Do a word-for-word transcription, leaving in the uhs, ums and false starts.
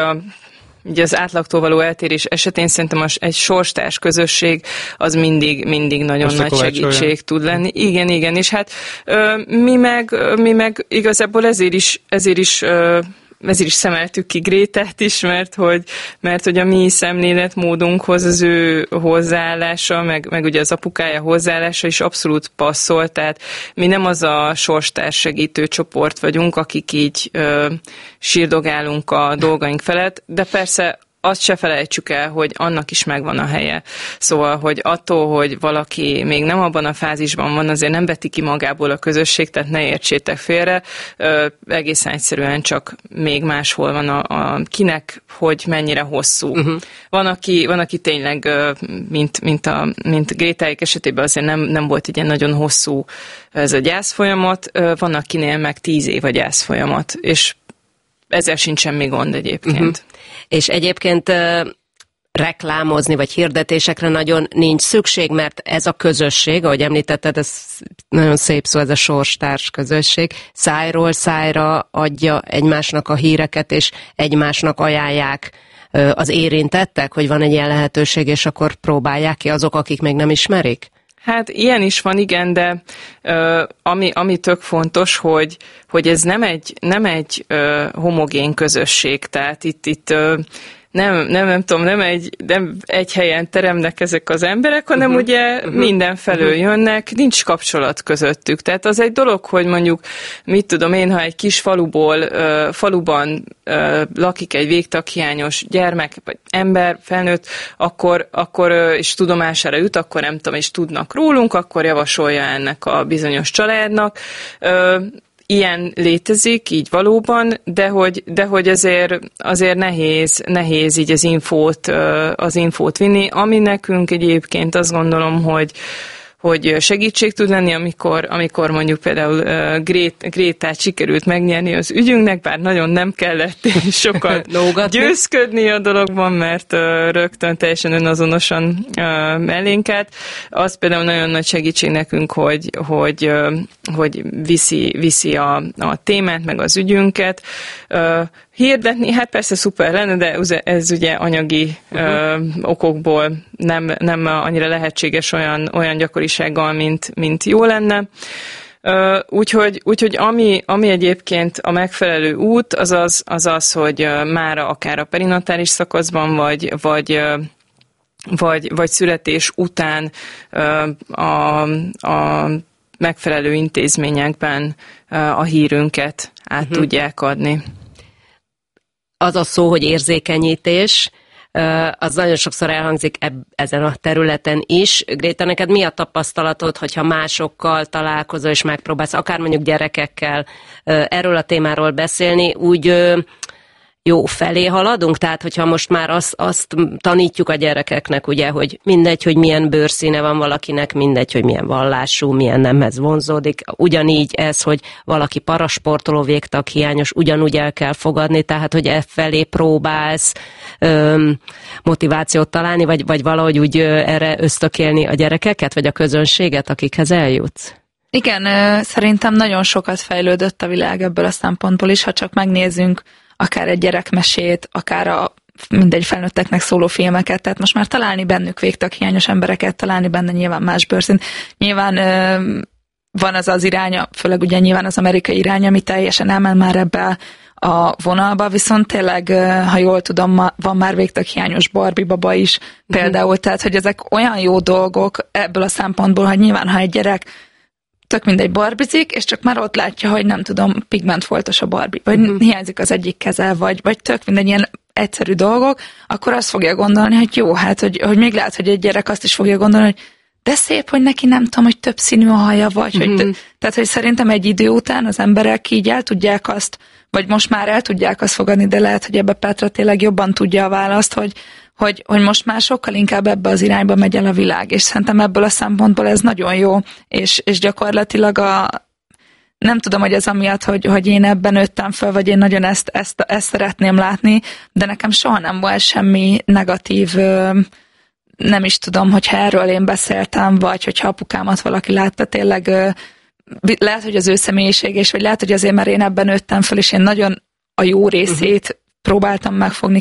Ugye az átlagtól való eltérés esetén szerintem egy sorstárs közösség az mindig, mindig nagyon nagy segítség tud lenni. Igen, igen, és hát mi meg, mi meg igazából ezért is, ezért is ezért is szemeltük ki Grétát is, mert hogy, mert hogy a mi szemléletmódunkhoz az ő hozzáállása, meg, meg ugye az apukája hozzáállása is abszolút passzol, tehát mi nem az a sorstárs segítő csoport vagyunk, akik így ö, sírdogálunk a dolgaink felett, de persze azt se felejtsük el, hogy annak is megvan a helye. Szóval, hogy attól, hogy valaki még nem abban a fázisban van, azért nem veti ki magából a közösség, tehát ne értsétek félre. Ö, egészen egyszerűen csak még máshol van a, a kinek, hogy mennyire hosszú. Uh-huh. Van, aki, van, aki tényleg, mint, mint, a, mint Grétáik esetében azért nem, nem volt egy ilyen nagyon hosszú ez a gyászfolyamat, van, akinél meg tíz év a gyászfolyamat, és ezzel sincs semmi gond egyébként. Uh-huh. És egyébként uh, reklámozni, vagy hirdetésekre nagyon nincs szükség, mert ez a közösség, ahogy említetted, ez nagyon szép szó, ez a sorstárs közösség, szájról szájra adja egymásnak a híreket, és egymásnak ajánlják uh, az érintettek, hogy van egy ilyen lehetőség, és akkor próbálják ki azok, akik még nem ismerik? Hát ilyen is van, igen, de uh, ami, ami tök fontos, hogy, hogy ez nem egy, nem egy uh, homogén közösség, tehát itt, itt uh, nem, nem, nem tudom, nem egy, nem egy helyen teremnek ezek az emberek, hanem uh-huh. ugye uh-huh. mindenfelől uh-huh. jönnek, nincs kapcsolat közöttük. Tehát az egy dolog, hogy mondjuk, mit tudom én, ha egy kis faluból, uh, faluban uh, lakik egy végtaghiányos gyermek, vagy ember, felnőtt, akkor, akkor uh, és tudomására jut, akkor nem tudom, és tudnak rólunk, akkor javasolja ennek a bizonyos családnak. Uh, Ilyen létezik, így valóban, de hogy, de hogy azért, azért nehéz, nehéz így az infót, az infót vinni, ami nekünk egyébként azt gondolom, hogy hogy segítség tud lenni, amikor, amikor mondjuk például uh, Grét, Grétát sikerült megnyerni az ügyünknek, bár nagyon nem kellett sokat győzködni a dologban, mert uh, rögtön teljesen önazonosan uh, mellénk állt. Az például nagyon nagy segítség nekünk, hogy, hogy, uh, hogy viszi, viszi a, a témát, meg az ügyünket. Uh, Hirdetni, hát persze szuper lenne, de ez ugye anyagi uh-huh. ö, okokból nem, nem annyira lehetséges olyan, olyan gyakorisággal, mint, mint jó lenne. Ö, úgyhogy úgyhogy ami, ami egyébként a megfelelő út, az az, az, az hogy mára akár a perinatális szakaszban, vagy, vagy, vagy, vagy születés után ö, a, a megfelelő intézményekben ö, a hírünket át uh-huh. tudják adni. Az a szó, hogy érzékenyítés, az nagyon sokszor elhangzik eb- ezen a területen is. Gréta, neked mi a tapasztalatod, hogyha másokkal találkozol és megpróbálsz, akár mondjuk gyerekekkel erről a témáról beszélni, úgy jó felé haladunk? Tehát, hogyha most már azt, azt tanítjuk a gyerekeknek, ugye, hogy mindegy, hogy milyen bőrszíne van valakinek, mindegy, hogy milyen vallású, milyen nemhez vonzódik. Ugyanígy ez, hogy valaki parasportoló, végtaghiányos, ugyanúgy el kell fogadni, tehát, hogy e felé próbálsz öm, motivációt találni, vagy, vagy valahogy úgy ö, erre ösztökélni a gyerekeket, vagy a közönséget, akikhez eljutsz? Igen, szerintem nagyon sokat fejlődött a világ ebből a szempontból is, ha csak megnézzünk akár egy gyerekmesét, akár a mindegy felnőtteknek szóló filmeket, tehát most már találni bennük végtaghiányos embereket, találni benne nyilván más bőrszín. Nyilván ö, van az az iránya, főleg ugye nyilván az amerikai irány, ami teljesen elmen már ebbe a vonalba, viszont tényleg, ha jól tudom, van már végtaghiányos Barbie baba is például, mm-hmm. tehát hogy ezek olyan jó dolgok ebből a szempontból, hogy nyilván, ha egy gyerek tök mindegy barbizik, és csak már ott látja, hogy nem tudom, pigmentfoltos a Barbie, vagy mm-hmm. hiányzik az egyik keze, vagy, vagy tök mindegy ilyen egyszerű dolgok, akkor azt fogja gondolni, hogy jó, hát, hogy, hogy még lehet, hogy egy gyerek azt is fogja gondolni, hogy de szép, hogy neki nem tudom, hogy több színű a haja, vagy, mm-hmm. hogy, tehát, hogy szerintem egy idő után az emberek így el tudják azt, vagy most már el tudják azt fogadni, de lehet, hogy ebbe Petra tényleg jobban tudja a választ, hogy Hogy, hogy most már sokkal inkább ebbe az irányba megy el a világ, és szerintem ebből a szempontból ez nagyon jó, és, és gyakorlatilag a, nem tudom, hogy ez amiatt, hogy, hogy én ebben nőttem fel, vagy én nagyon ezt, ezt, ezt szeretném látni, de nekem soha nem volt semmi negatív, nem is tudom, hogyha erről én beszéltem, vagy hogyha apukámat valaki látta, tényleg lehet, hogy az ő személyiség, és vagy lehet, hogy azért, mert én ebben nőttem fel, és én nagyon a jó részét próbáltam megfogni